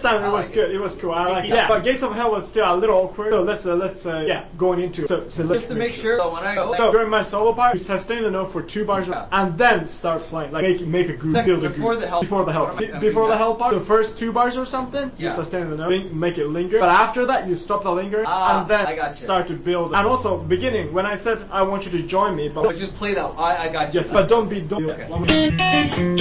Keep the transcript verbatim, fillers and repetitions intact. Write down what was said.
time it I was like good. it. It was cool. I like it. Yeah. Yeah, but Gates of Hell was still a little awkward. So let's uh, let's uh, yeah going into it. So, so let's Just to make sure. So when I go, So during my solo part, you sustain the note for two bars Yeah. and then start playing. Like make make a group, Second, build a before group. the help before the help. part, am I- Be- before am I the doing help part, the first two bars or something, you Yeah. sustain the note, make it linger. But after that, you stop the linger Ah, and then I gotcha. start to build. And also beginning when I said I want you to join me, but but just play that. I I got you. yes, but don't be don't. Okay.